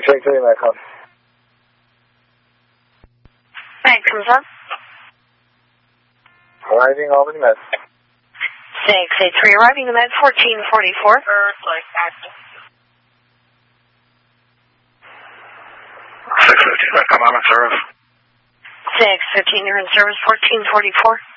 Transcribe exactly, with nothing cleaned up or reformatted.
Check three, Mac on. Thanks, what's up? Arriving Albany Med. six eight three, arriving in Med fourteen forty-four. Earth, like, active. six fifteen, Mac, I'm in service. six fifteen, you're in service, fourteen forty-four.